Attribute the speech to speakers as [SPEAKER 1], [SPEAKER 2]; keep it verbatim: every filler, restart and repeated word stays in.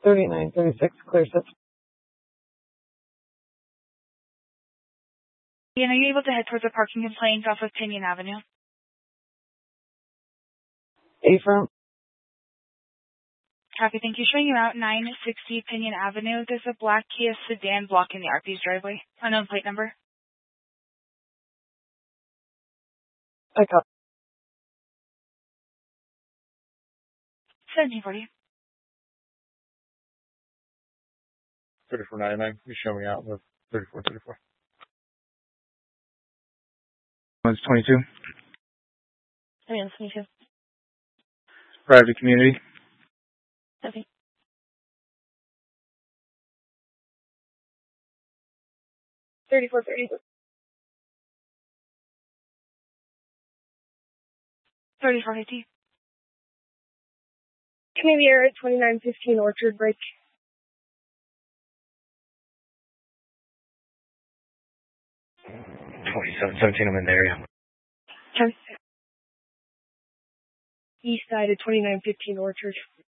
[SPEAKER 1] thirty-nine thirty-six, clear six.
[SPEAKER 2] And are you able to head towards the parking complaint off of Pinion Avenue?
[SPEAKER 1] A-front.
[SPEAKER 2] Copy, thank you. Showing you out nine sixty Pinion Avenue. There's a black Kia sedan blocking the R P's driveway. Unknown plate number.
[SPEAKER 1] I copy.
[SPEAKER 2] seventeen forty.
[SPEAKER 3] thirty-four ninety-nine. You show me out with thirty-four thirty-four. One's twenty-two.
[SPEAKER 2] I mean, twenty-two.
[SPEAKER 3] Private community.
[SPEAKER 2] Okay. thirty-four thirty-four. thirty-four fifty. Community error twenty-nine fifteen Orchard Break.
[SPEAKER 3] twenty-seven seventeen, I'm in the area.
[SPEAKER 2] Okay. East side of twenty-nine fifteen Orchard.